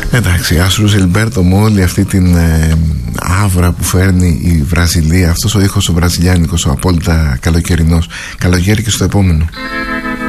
Εντάξει, Άσουρου Ζιλμπέρτο με όλη αυτή την άβρα που φέρνει η Βραζιλία, αυτός ο ήχος ο βραζιλιάνικος, ο απόλυτα καλοκαιρινός. Καλοκαίρι και στο επόμενο.